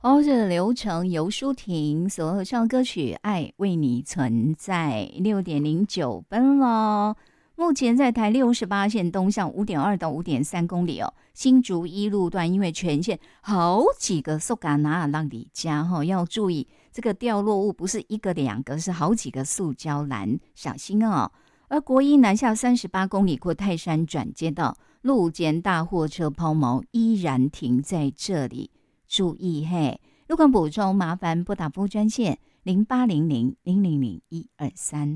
哦，这个流程由舒婷所合唱歌曲《爱为你存在》6:09咯。目前在台68线东向5.2到5.3公里哦，新竹一路段因为全线好几个塑胶篮让你家要注意这个掉落物不是一个两个，是好几个塑胶篮，小心哦。而国一南下38公里过泰山转接道，路肩大货车抛锚依然停在这里。注意嘿，路况补充麻烦拨打服务专线0800000123。